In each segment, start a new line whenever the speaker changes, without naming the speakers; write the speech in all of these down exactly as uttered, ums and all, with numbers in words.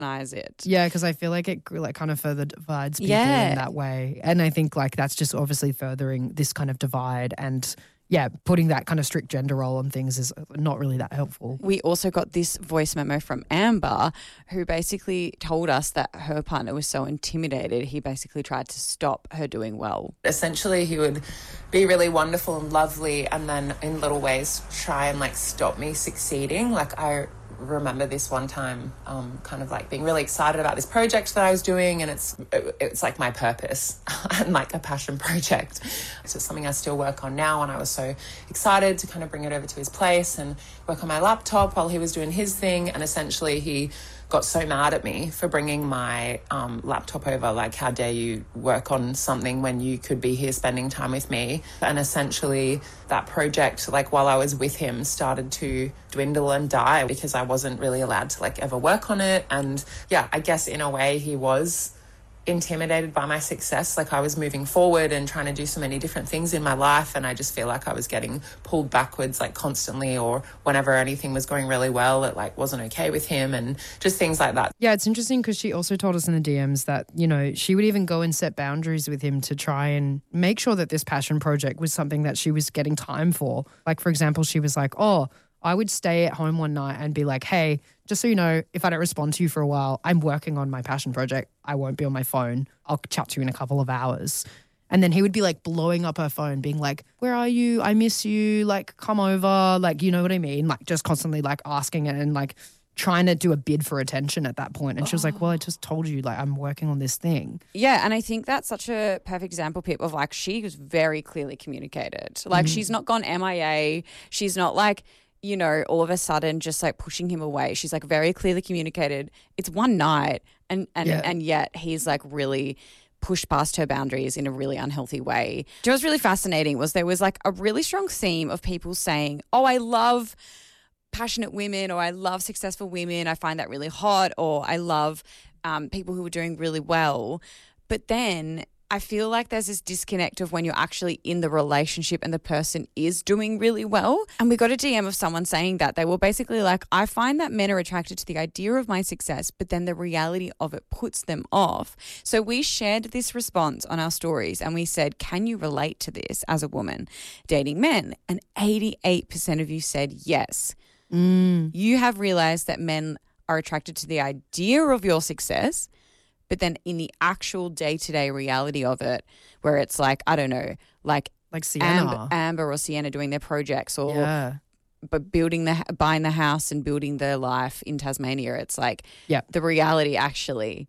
recognize it.
Yeah, because I feel like it like kind of further divides people
Yeah.
in that way. And I think like that's just obviously furthering this kind of divide, and yeah, putting that kind of strict gender role on things is not really that helpful.
We also got this voice memo from Amber, who basically told us that her partner was so intimidated, he basically tried to stop her doing well.
Essentially, he would be really wonderful and lovely, and then in little ways try and like stop me succeeding. Like I remember this one time um, kind of like being really excited about this project that I was doing, and it's it, it's like my purpose and like a passion project. So it's something I still work on now, and I was so excited to kind of bring it over to his place and work on my laptop while he was doing his thing. And essentially he got so mad at me for bringing my um, laptop over, like, how dare you work on something when you could be here spending time with me? And essentially that project, like while I was with him, started to dwindle and die because I wasn't really allowed to like ever work on it. And yeah, I guess in a way he was intimidated by my success. Like I was moving forward and trying to do so many different things in my life, and I just feel like I was getting pulled backwards like constantly, or whenever anything was going really well it like wasn't okay with him, and just things like that.
Yeah, it's interesting because she also told us in the D Ms that, you know, she would even go and set boundaries with him to try and make sure that this passion project was something that she was getting time for. Like, for example, she was like, oh, I would stay at home one night and be like, hey, just so you know, if I don't respond to you for a while, I'm working on my passion project. I won't be on my phone. I'll chat to you in a couple of hours. And then he would be like blowing up her phone, being like, where are you? I miss you. Like, come over. Like, you know what I mean? Like, just constantly like asking it and like trying to do a bid for attention at that point. And she was like, well, I just told you, like, I'm working on this thing.
Yeah, and I think that's such a perfect example, Pip, of like she was very clearly communicated. Like mm-hmm. she's not gone M I A. She's not like, you know, all of a sudden just like pushing him away. She's like very clearly communicated. It's one night and and, yeah. and yet he's like really pushed past her boundaries in a really unhealthy way. What was really fascinating was there was like a really strong theme of people saying, oh, I love passionate women, or I love successful women. I find that really hot, or I love um, people who are doing really well. But then I feel like there's this disconnect of when you're actually in the relationship and the person is doing really well. And we got a D M of someone saying that. They were basically like, I find that men are attracted to the idea of my success, but then the reality of it puts them off. So we shared this response on our stories and we said, can you relate to this as a woman dating men? And eighty-eight percent of you said yes.
Mm.
You have realized that men are attracted to the idea of your success, but then in the actual day-to-day reality of it, where it's like, I don't know, like
like Sienna.
Amber, Amber or Sienna doing their projects, or
yeah.
but building the buying the house and building their life in Tasmania, it's like
yeah.
the reality actually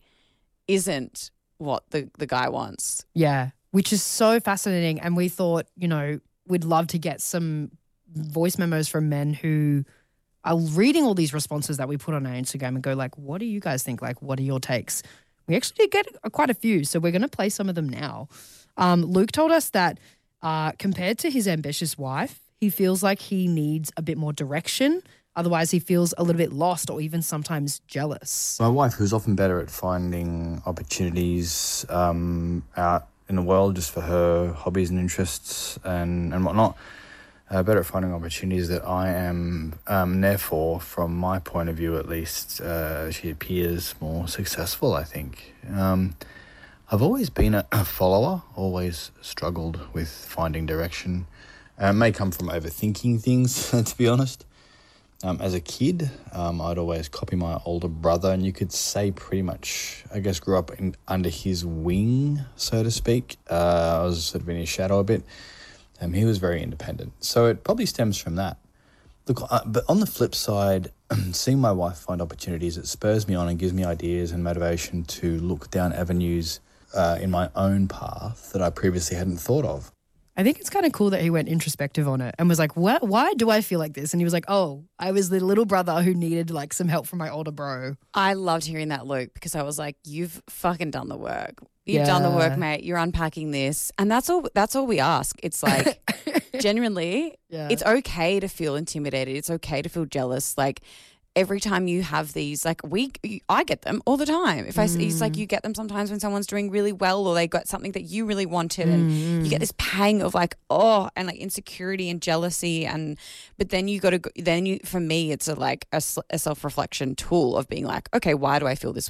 isn't what the, the guy wants.
Yeah, which is so fascinating. And we thought, you know, we'd love to get some voice memos from men who are reading all these responses that we put on our Instagram and go like, what do you guys think? Like, what are your takes? We actually did get quite a few, so we're going to play some of them now. Um, Luke told us that uh, compared to his ambitious wife, he feels like he needs a bit more direction. Otherwise, he feels a little bit lost or even sometimes jealous.
My wife, who's often better at finding opportunities um, out in the world just for her hobbies and interests and, and whatnot, Uh, better at finding opportunities that I am, um, therefore, from my point of view at least, uh, she appears more successful, I think. Um, I've always been a, a follower, always struggled with finding direction. Uh, it may come from overthinking things, to be honest. Um, as a kid, um, I'd always copy my older brother, and you could say pretty much, I guess, grew up in, under his wing, so to speak. Uh, I was sort of in his shadow a bit. Um, he was very independent. So it probably stems from that. Look, uh, but on the flip side, seeing my wife find opportunities, it spurs me on and gives me ideas and motivation to look down avenues uh, in my own path that I previously hadn't thought of.
I think it's kind of cool that he went introspective on it and was like, what, why do I feel like this? And he was like, oh, I was the little brother who needed like some help from my older bro.
I loved hearing that, Luke, because I was like, you've fucking done the work. You've
Yeah.
done the work, mate. You're unpacking this. And that's all that's all we ask. It's like, genuinely,
Yeah.
it's okay to feel intimidated. It's okay to feel jealous. Like, every time you have these, like we, I get them all the time. If I, mm. it's like you get them sometimes when someone's doing really well or they got something that you really wanted, and mm. you get this pang of like, oh, and like insecurity and jealousy, and but then you got to, then you, for me, it's a like a, a self reflection tool of being like, okay, why do I feel this